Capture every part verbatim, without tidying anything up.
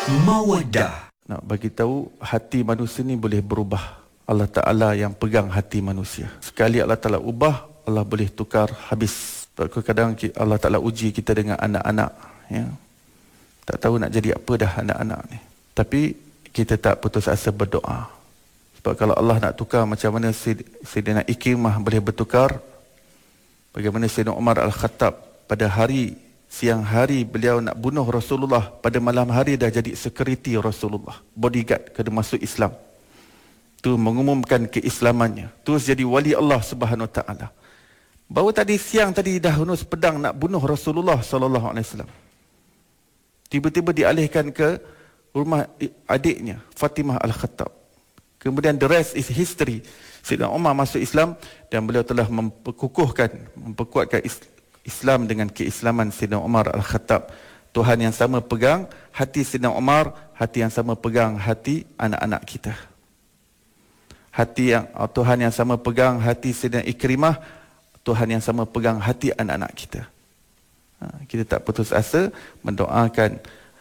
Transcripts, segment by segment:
Mawaddah. Nak bagi tahu hati manusia ni boleh berubah. Allah Ta'ala yang pegang hati manusia. Sekali Allah Ta'ala ubah, Allah boleh tukar habis. Kadang-kadang Allah Ta'ala uji kita dengan anak-anak. Ya. Tak tahu nak jadi apa dah anak-anak ni. Tapi kita tak putus asa berdoa. Sebab kalau Allah nak tukar macam mana Sayyidina Ikrimah boleh bertukar, bagaimana Sayyidina Umar Al-Khattab pada hari, siang hari beliau nak bunuh Rasulullah, pada malam hari dah jadi security Rasulullah, bodyguard kena masuk Islam. Tu mengumumkan keislamannya, terus jadi wali Allah Subhanahu Wa Taala. Baru tadi siang tadi dah hunus pedang nak bunuh Rasulullah sallallahu alaihi wasallam. Tiba-tiba dialihkan ke rumah adiknya Fatimah Al-Khattab. Kemudian the rest is history. Sayyidina Umar masuk Islam dan beliau telah memperkukuhkan, memperkuatkan Islam dengan keislaman Sayyidina Umar Al-Khattab. Tuhan yang sama pegang hati Sayyidina Umar, hati yang sama pegang hati anak-anak kita. Hati yang Tuhan yang sama pegang hati Sayyidina Ikrimah, Tuhan yang sama pegang hati anak-anak kita. Ha, kita tak putus asa mendoakan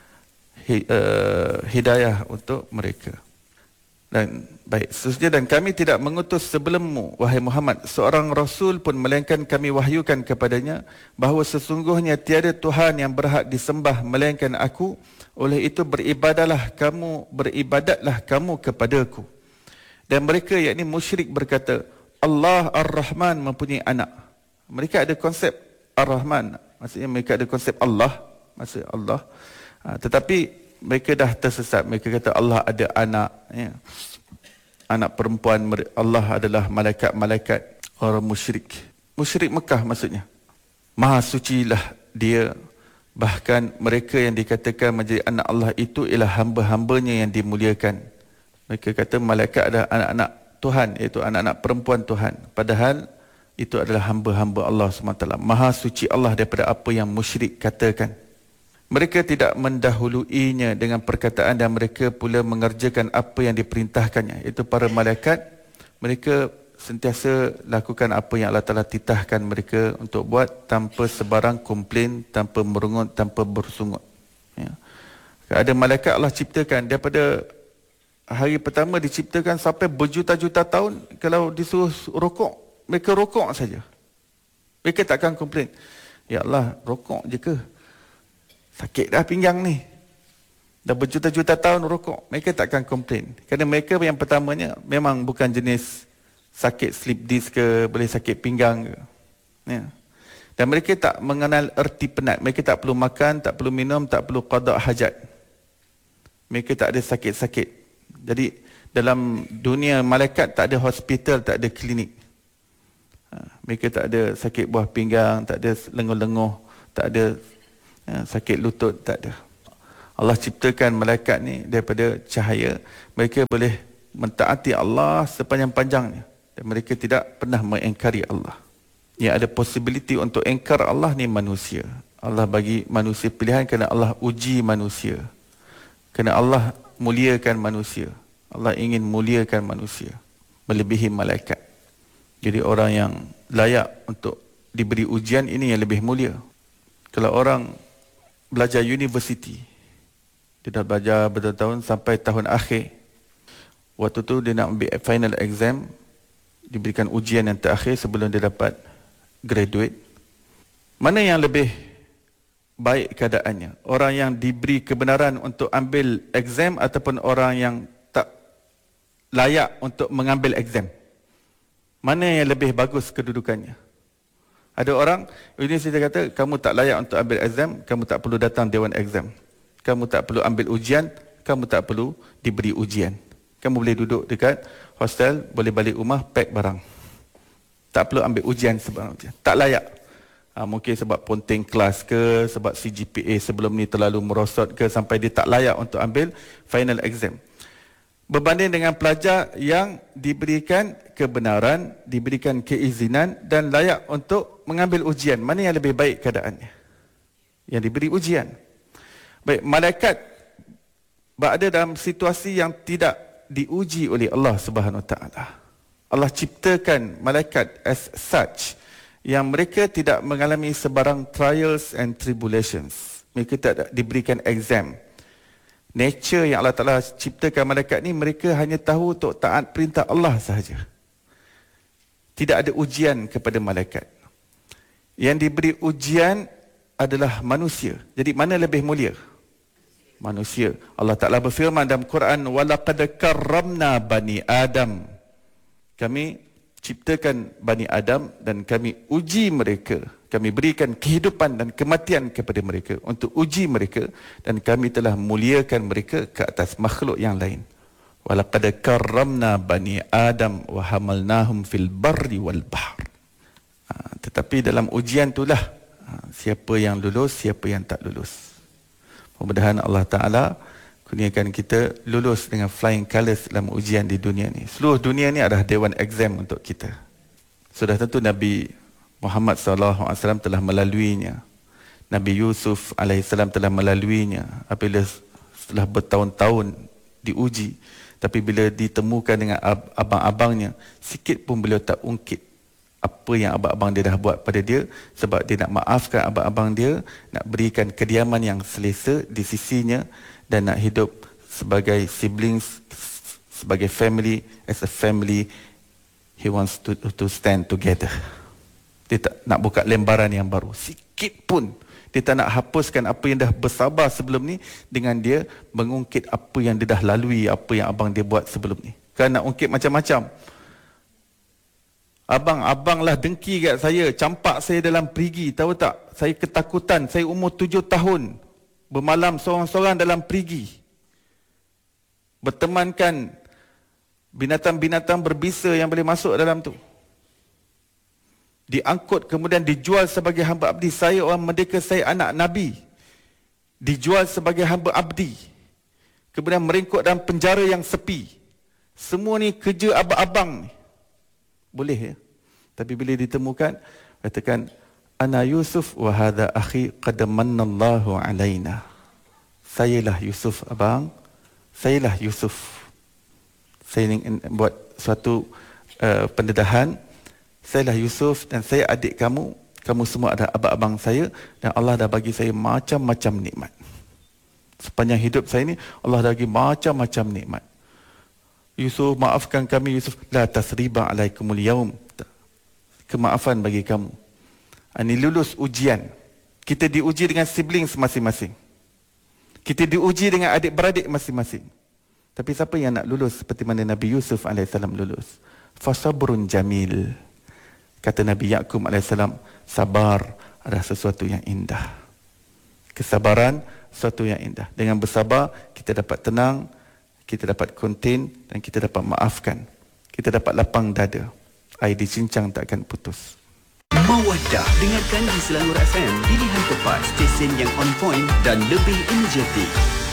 hidayah untuk mereka. Dan baik, seterusnya, dan kami tidak mengutus sebelummu, wahai Muhammad, seorang Rasul pun, melainkan kami wahyukan kepadanya bahawa sesungguhnya tiada Tuhan yang berhak disembah melainkan aku. Oleh itu beribadahlah kamu, beribadatlah kamu kepadaku. Dan mereka, yakni musyrik, berkata, Allah Ar-Rahman mempunyai anak. Mereka ada konsep Ar-Rahman, maksudnya mereka ada konsep Allah, maksud Allah. Ha, tetapi mereka dah tersesat. Mereka kata Allah ada anak, ya. Anak perempuan. Allah adalah malaikat-malaikat. Orang musyrik, musyrik Mekah maksudnya. Maha sucilah dia. Bahkan mereka yang dikatakan menjadi anak Allah itu ialah hamba-hambanya yang dimuliakan. Mereka kata malaikat adalah anak-anak Tuhan, iaitu anak-anak perempuan Tuhan. Padahal itu adalah hamba-hamba Allah subhanahu wa taala. Maha suci Allah daripada apa yang musyrik katakan. Mereka tidak mendahuluinya dengan perkataan, dan mereka pula mengerjakan apa yang diperintahkannya, iaitu para malaikat. Mereka sentiasa lakukan apa yang Allah Ta'ala titahkan mereka untuk buat, tanpa sebarang komplain, tanpa merungut, tanpa bersungut. Ya. Ada malaikat Allah ciptakan daripada hari pertama diciptakan sampai berjuta-juta tahun. Kalau disuruh rokok, mereka rokok saja. Mereka takkan komplain, ya Allah, rokok je ke? Sakit dah pinggang ni. Dah berjuta-juta tahun rokok. Mereka takkan komplain. Kerana mereka yang pertamanya memang bukan jenis sakit slip disc ke, boleh sakit pinggang ke. Ya. Dan mereka tak mengenal erti penat. Mereka tak perlu makan, tak perlu minum, tak perlu qada hajat. Mereka tak ada sakit-sakit. Jadi dalam dunia malaikat tak ada hospital, tak ada klinik. Ha, mereka tak ada sakit buah pinggang, tak ada lenguh-lenguh, tak ada ya, sakit lutut, tak ada. Allah ciptakan malaikat ni daripada cahaya. Mereka boleh mentaati Allah sepanjang-panjangnya, dan mereka tidak pernah mengingkari Allah. Yang ada possibility untuk ingkar Allah ni manusia. Allah bagi manusia pilihan kerana Allah uji manusia. Kerana Allah muliakan manusia. Allah ingin muliakan manusia melebihi malaikat. Jadi orang yang layak untuk diberi ujian ini yang lebih mulia. Kalau orang belajar universiti, dia dah belajar bertahun-tahun sampai tahun akhir, waktu tu dia nak ambil final exam, diberikan ujian yang terakhir sebelum dia dapat graduate. Mana yang lebih baik keadaannya? Orang yang diberi kebenaran untuk ambil exam ataupun orang yang tak layak untuk mengambil exam? Mana yang lebih bagus kedudukannya? Ada orang, universiti kata, kamu tak layak untuk ambil exam, kamu tak perlu datang dewan exam. Kamu tak perlu ambil ujian, kamu tak perlu diberi ujian. Kamu boleh duduk dekat hostel, boleh balik rumah, pack barang. Tak perlu ambil ujian sebab ujian. Tak layak. Ha, mungkin sebab ponteng kelas ke, sebab C G P A sebelum ni terlalu merosot ke, sampai dia tak layak untuk ambil final exam. Berbanding dengan pelajar yang diberikan kebenaran, diberikan keizinan dan layak untuk mengambil ujian. Mana yang lebih baik keadaannya? Yang diberi ujian. Baik, malaikat berada dalam situasi yang tidak diuji oleh Allah Subhanahu Wa Taala. Allah ciptakan malaikat as such, yang mereka tidak mengalami sebarang trials and tribulations. Mereka tak diberikan exam. nature yang Allah Ta'ala ciptakan malaikat ni, mereka hanya tahu untuk taat perintah Allah sahaja. Tidak ada ujian kepada malaikat. Yang diberi ujian adalah manusia. Jadi mana lebih mulia? Manusia. Allah Ta'ala berfirman dalam Quran, وَلَقَدْ كَرَّمْنَا بَنِي Adam. Kami ciptakan Bani Adam dan kami uji mereka. Kami berikan kehidupan dan kematian kepada mereka untuk uji mereka, dan kami telah muliakan mereka ke atas makhluk yang lain. Walaqad karramna bani Adam wa hamalnahum fil barri wal bahr. Ha, tetapi dalam ujian itulah ha, siapa yang lulus, siapa yang tak lulus. Mudah-mudahan Allah Ta'ala kurniakan kita lulus dengan flying colours dalam ujian di dunia ni. Seluruh dunia ni adalah dewan exam untuk kita. Sudah tentu Nabi Muhammad sallallahu alaihi wasallam telah melaluinya. Nabi Yusuf alaihi salam telah melaluinya apabila setelah bertahun-tahun diuji. Tapi bila ditemukan dengan ab- abang-abangnya, sikit pun beliau tak ungkit apa yang abang-abang dia dah buat pada dia, sebab dia nak maafkan abang-abang dia, nak berikan kediaman yang selesa di sisinya, dan nak hidup sebagai siblings, sebagai family, as a family, he wants to to stand together. Dia tak nak buka lembaran yang baru. Sikit pun dia tak nak hapuskan apa yang dah bersabar sebelum ni dengan dia mengungkit apa yang dia dah lalui, apa yang abang dia buat sebelum ni. Kan nak ungkit macam-macam. Abang-abang lah dengki kat saya, campak saya dalam perigi, tahu tak? Saya ketakutan, saya umur tujuh tahun. Bermalam seorang-seorang dalam perigi. Bertemankan binatang-binatang berbisa yang boleh masuk dalam tu. Diangkut kemudian dijual sebagai hamba abdi. Saya orang merdeka, saya anak Nabi. Dijual sebagai hamba abdi. Kemudian meringkuk dalam penjara yang sepi. Semua ni kerja abang-abang ni. Boleh ya? Tapi bila ditemukan, katakan, Ana Yusuf wa hadha akhi qad mannallahu alaina. Sayalah Yusuf abang, sayalah Yusuf. Saya ingin buat suatu uh, pendedahan. Sayalah Yusuf dan saya adik kamu. Kamu semua adalah abang-abang saya, dan Allah dah bagi saya macam-macam nikmat. Sepanjang hidup saya ni, Allah dah bagi macam-macam nikmat. Yusuf, maafkan kami Yusuf. La tasriba alaikumul yaum. Kemaafan bagi kamu. Ini lulus ujian. Kita diuji dengan siblings masing-masing. Kita diuji dengan adik-beradik masing-masing. Tapi siapa yang nak lulus seperti mana Nabi Yusuf alaihissalam lulus? Fasabrun jamil. Kata Nabi Yaqub alaihissalam, sabar adalah sesuatu yang indah. Kesabaran sesuatu yang indah. Dengan bersabar kita dapat tenang, kita dapat contain, dan kita dapat maafkan. Kita dapat lapang dada. Air dicincang tak akan putus. Mawaddah, dengarkan di Selangor F M, pilihan tepat, stesen yang on point dan lebih energetik.